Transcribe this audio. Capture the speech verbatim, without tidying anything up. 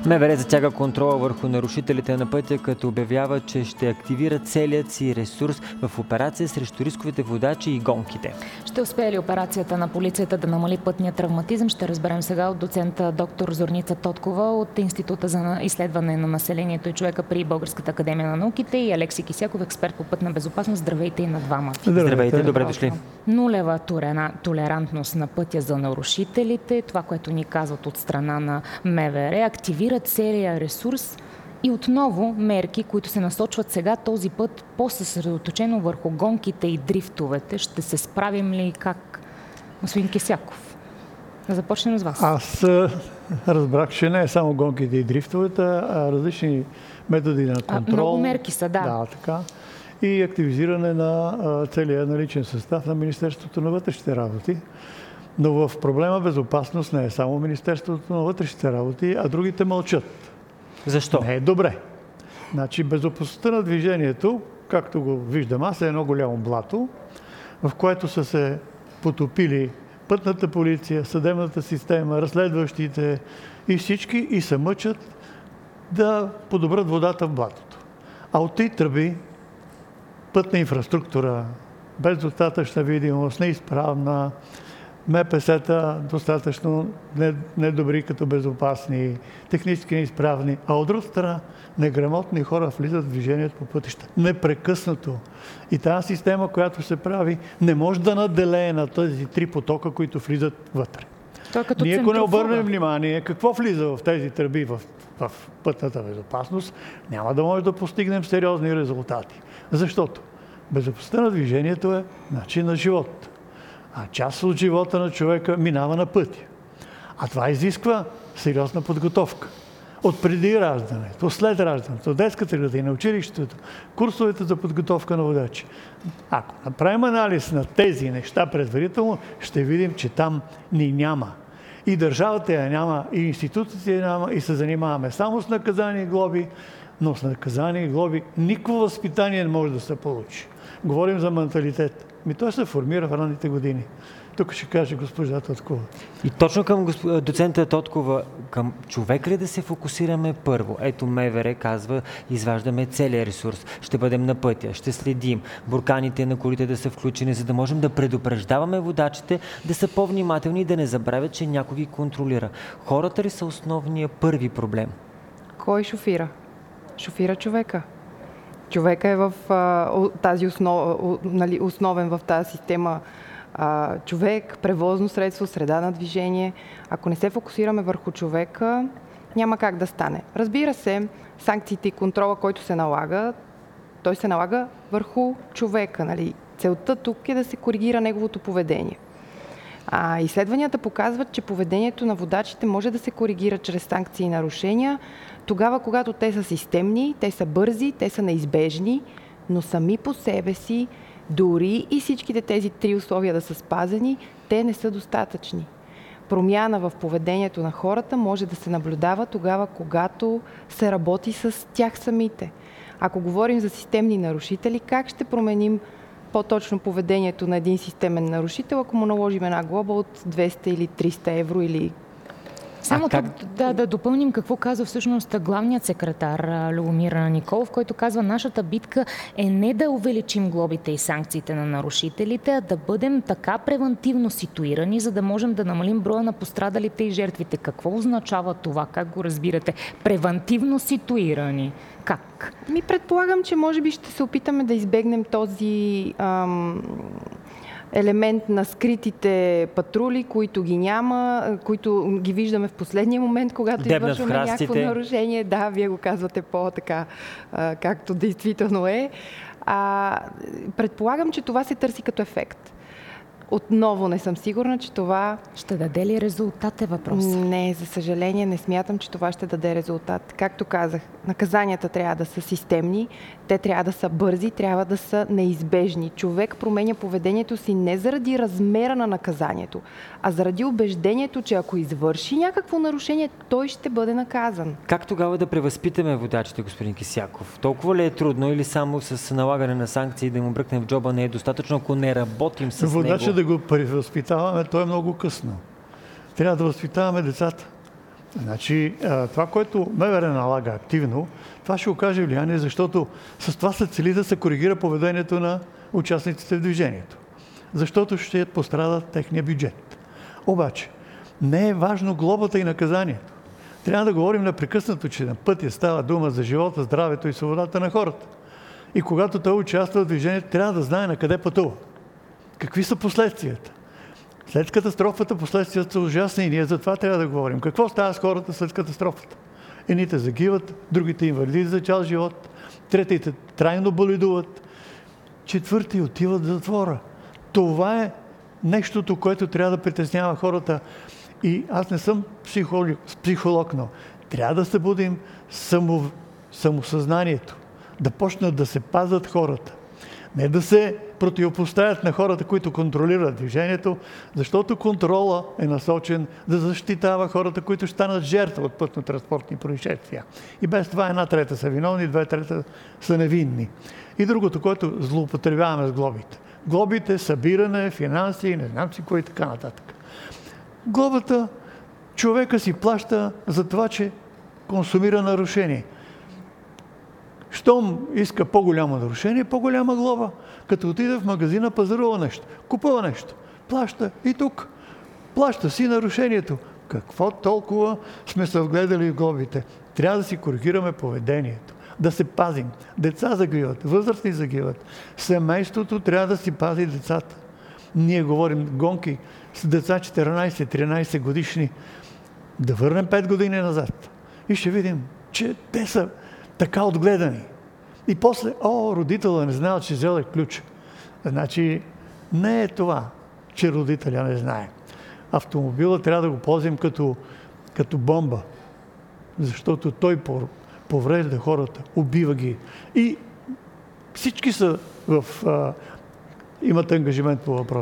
МВР затяга контрола върху нарушителите на пътя, като обявява, че ще активира целият си ресурс в операция срещу рисковите водачи и гонките. Ще успее ли операцията на полицията да намали пътния травматизъм? Ще разберем сега от доцента доктор Зорница Тоткова от Института за изследване на населението и човека при Българската академия на науките и Алекси Кисяков, експерт по пътна безопасност. Здравейте и на двама. Здравейте, Здравейте. Добре дошли. Нулева толерантност на пътя за нарушителите, това, което ни казват от страна на МВР, активира целия ресурс и отново мерки, които се насочват сега този път по-съсредоточено върху гонките и дрифтовете. Ще се справим ли как? Господин Кисяков, да започнем с вас. Аз разбрах, че не е само гонките и дрифтовете, а различни методи на контрол. А, много мерки са, да. Да, така. И активизиране на целия наличен състав на Министерството на вътрешните работи. Но в проблема безопасност не е само Министерството на вътрешните работи, а другите мълчат. Защо? Не е добре. Значи безопасността на движението, както го виждам аз, е едно голямо блато, в което са се потопили пътната полиция, съдебната система, разследващите и всички и се мъчат да подобрят водата в блатото. А от тези тръби пътна инфраструктура, без достатъчна видимост, неизправна, МПС-та достатъчно недобри като безопасни, технически неизправни, а от друга страна неграмотни хора влизат в движението по пътища. Непрекъснато. И тази система, която се прави, не може да наделее на тези три потока, които влизат вътре. Ние, ако не обърнем внимание какво влиза в тези тръби в, в пътната безопасност, няма да може да постигнем сериозни резултати. Защото безопасността на движението е начин на живот. А част от живота на човека минава на пътя. А това изисква сериозна подготовка. От преди раждането, след раждането, детската градина, училището, курсовете за подготовка на водачи. Ако направим анализ на тези неща предварително, ще видим, че там ни няма. И държавата я няма, и институциите я няма, и се занимаваме само с наказания и глоби, но с наказания и глоби никакво възпитание не може да се получи. Говорим за менталитет. Ми той се формира в ранните години. Тук ще каже госпожа Тоткова. И точно към госп... доцента Тоткова, към човек ли да се фокусираме първо? Ето МВР казва, изваждаме целия ресурс, ще бъдем на пътя, ще следим, бурканите на колите да са включени, за да можем да предупреждаваме водачите да са по-внимателни и да не забравят, че някой ги контролира. Хората ли са основния първи проблем? Кой шофира? Шофира човека. Човека е в а, тази основ, нали, основен в тази система а, човек, превозно средство, среда на движение. Ако не се фокусираме върху човека, няма как да стане. Разбира се, санкциите и контрола, който се налага, той се налага върху човека. Нали. Целта тук е да се коригира неговото поведение. А изследванията показват, че поведението на водачите може да се коригира чрез санкции и нарушения, тогава, когато те са системни, те са бързи, те са неизбежни, но сами по себе си, дори и всичките тези три условия да са спазени, те не са достатъчни. Промяна в поведението на хората може да се наблюдава тогава, когато се работи с тях самите. Ако говорим за системни нарушители, как ще променим по-точно поведението на един системен нарушител, ако му наложим една глоба от двеста или триста евро или... Само как... да, да допълним какво казва всъщност главният секретар Любомир Николов, който казва, нашата битка е не да увеличим глобите и санкциите на нарушителите, а да бъдем така превентивно ситуирани, за да можем да намалим броя на пострадалите и жертвите. Какво означава това? Как го разбирате? Превентивно ситуирани. Как? Ми предполагам, че може би ще се опитаме да избегнем този... Ам... елемент на скритите патрули, които ги няма, които ги виждаме в последния момент, когато Дебнат извършваме някакво нарушение. Да, вие го казвате по-така, както действително е. А, предполагам, че това се търси като ефект. Отново не съм сигурна, че това... Ще даде ли резултат е въпрос? Не, за съжаление не смятам, че това ще даде резултат. Както казах, наказанията трябва да са системни, те трябва да са бързи, трябва да са неизбежни. Човек променя поведението си не заради размера на наказанието, а заради убеждението, че ако извърши някакво нарушение, той ще бъде наказан. Как тогава да превъзпитаме водачите, господин Кисяков? Толкова ли е трудно или само с налагане на санкции да му бръкнем в джоба не е достатъчно, ако не работим с Водача него? Да го превъзпитаваме, то е много късно. Трябва да възпитаваме децата. Значи, това, което МВР налага активно, това ще окаже влияние, защото с това се цели да се коригира поведението на участниците в движението. Защото ще пострадат техния бюджет. Обаче, не е важно глобата и наказанието. Трябва да говорим непрекъснато, че на пътя става дума за живота, здравето и свободата на хората. И когато той участва в движението, трябва да знае на къде пътува. Какви са последствията? След катастрофата последствията са ужасни и ние за това трябва да говорим. Какво става с хората след катастрофата? Едните загиват, другите инвалиди за цял живот, третите трайно боледуват, четвърти отиват в затвора. Това е нещото, което трябва да притеснява хората. И аз не съм психолог, психолог но трябва да събудим само, самосъзнанието, да почнат да се пазят хората. Не да се противопоставят на хората, които контролират движението, защото контрола е насочен да защитава хората, които ще станат жертва от пътно-транспортни происшествия. И без това една трета са виновни, две трета са невинни. И другото, което злоупотребяваме с глобите. Глобите, събиране, финанси, не знам си кой и така нататък. Глобата човека си плаща за това, че консумира нарушение. Щом иска по-голямо нарушение, по-голяма глоба. Като отиде в магазина, пазарува нещо, купува нещо, плаща и тук. Плаща си нарушението. Какво толкова сме се вгледали в глобите? Трябва да си коригираме поведението, да се пазим. Деца загиват, възрастни загиват. Семейството трябва да си пази децата. Ние говорим гонки с деца четиринайсет-тринайсет годишни. Да върнем пет години назад и ще видим, че те са така отгледани. И после, о, родителя не знае, че взел е ключ. Значи, не е това, че родителя не знае. Автомобила трябва да го ползвам като, като бомба, защото той поврежда хората, убива ги. И всички са в, а, имат ангажимент по въпрос.